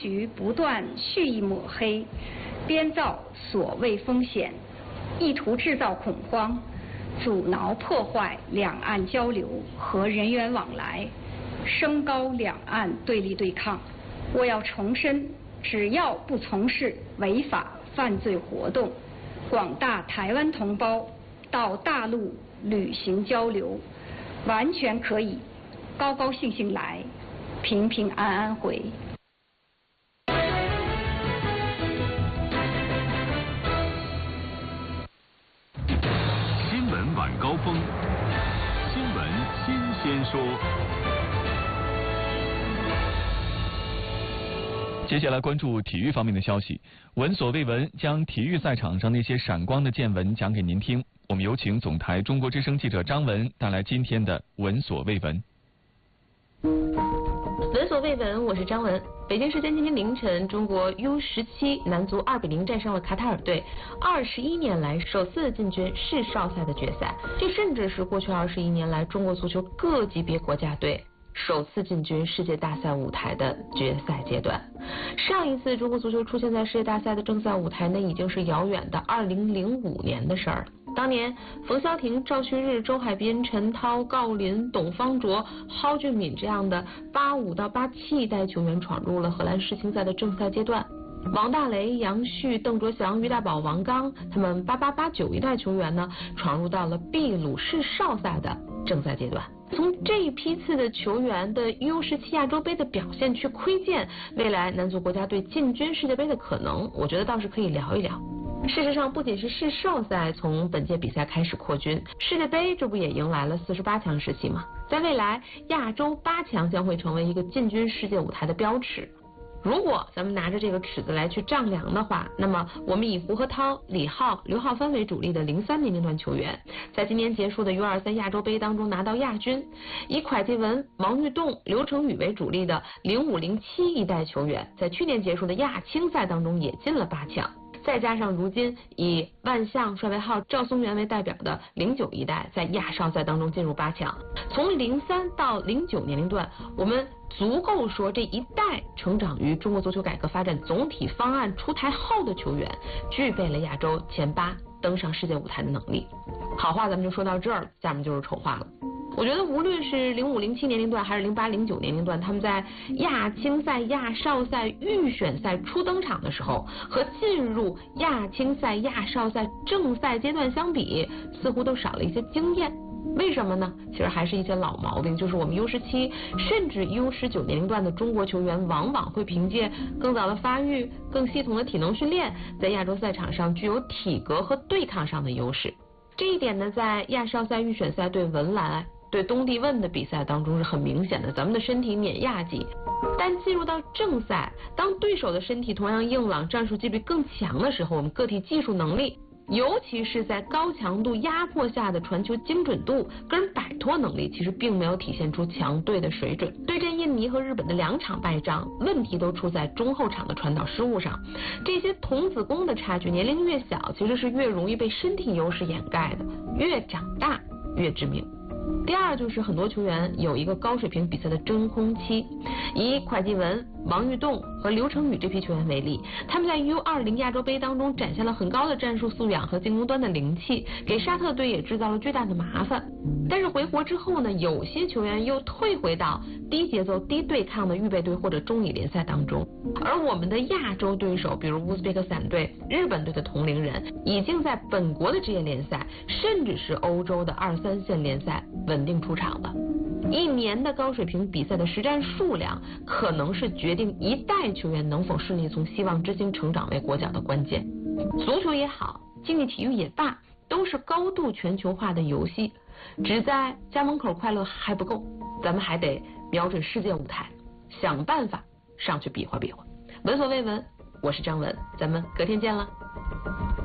局不断蓄意抹黑，编造所谓风险，意图制造恐慌，阻挠破坏两岸交流和人员往来，升高两岸对立对抗。我要重申，只要不从事违法犯罪活动，广大台湾同胞到大陆旅行交流，完全可以高高兴兴来，平平安安回。 新闻晚高峰，新闻新鲜说。 接下来关注体育方面的消息。闻所未闻，将体育赛场上那些闪光的见闻讲给您听。我们有请总台中国之声记者张文带来今天的闻所未闻。 闻所未闻，我是张文。北京时间今天凌晨，中国 U17 男足2-0战胜了卡塔尔队，21年来首次进军世少赛的决赛，这甚至是过去21年来中国足球各级别国家队首次进军世界大赛舞台的决赛阶段。上一次中国足球出现在世界大赛的正赛舞台，那已经是遥远的2005年的事儿。当年冯潇霆、赵旭日、周海滨、陈涛、郜林、董方卓、蒿俊闵这样的85到87代球员闯入了荷兰世青赛的正赛阶段。王大雷、杨旭、邓卓翔、于大宝、王刚他们88、89一代球员呢，闯入到了秘鲁世少赛的正赛阶段。从这一批次的球员的 U17 亚洲杯的表现去窥见未来男足国家队进军世界杯的可能，我觉得倒是可以聊一聊。事实上，不仅是世少赛从本届比赛开始扩军，世界杯这不也迎来了48强时期吗？在未来，亚洲8强将会成为一个进军世界舞台的标尺。如果咱们拿着这个尺子来去丈量的话，那么我们以胡和涛、李浩、刘浩帆为主力的03年龄段球员，在今年结束的 U23 亚洲杯当中拿到亚军；以蒯继文、王玉栋、刘成宇为主力的05、07一代球员，在去年结束的亚青赛当中也进了8强。再加上如今以万象、帅为浩、赵松元为代表的09一代，在亚少赛当中进入8强。从03到09年龄段，我们足够说这一代成长于中国足球改革发展总体方案出台后的球员，具备了亚洲前8登上世界舞台的能力。好话咱们就说到这儿，下面就是丑话了。我觉得无论是05、07年龄段还是08、09年龄段，他们在亚青赛、亚少赛预选赛初登场的时候，和进入亚青赛、亚少赛正赛阶段相比，似乎都少了一些经验。为什么呢？其实还是一些老毛病，就是我们 U17 甚至 U19年龄段的中国球员，往往会凭借更早的发育、更系统的体能训练，在亚洲赛场上具有体格和对抗上的优势。这一点呢，在亚少赛预选赛对文莱、对东帝汶的比赛当中是很明显的，咱们的身体碾压级。但进入到正赛，当对手的身体同样硬朗、战术纪律更强的时候，我们个体技术能力，尤其是在高强度压迫下的传球精准度跟摆脱能力，其实并没有体现出强队的水准。对阵印尼和日本的2场败仗，问题都出在中后场的传导失误上。这些童子功的差距，年龄越小，其实是越容易被身体优势掩盖的，越长大越致命。第二就是很多球员有一个高水平比赛的真空期，以蒯继文、王玉栋和刘成宇这批球员为例，他们在 U20 亚洲杯当中展现了很高的战术素养和进攻端的灵气，给沙特队也制造了巨大的麻烦。但是回国之后呢，有些球员又退回到低节奏、低对抗的预备队或者中乙联赛当中，而我们的亚洲对手，比如乌兹别克斯坦队、日本队的同龄人，已经在本国的职业联赛，甚至是欧洲的2、3线联赛稳定出场了。一年的高水平比赛的实战数量，可能是决定一代球员能否顺利从希望之星成长为国脚的关键。足球也好，竞技体育也罢，都是高度全球化的游戏，只在家门口快乐还不够，咱们还得瞄准世界舞台，想办法上去比划比划。闻所未闻，我是张文，咱们隔天见了。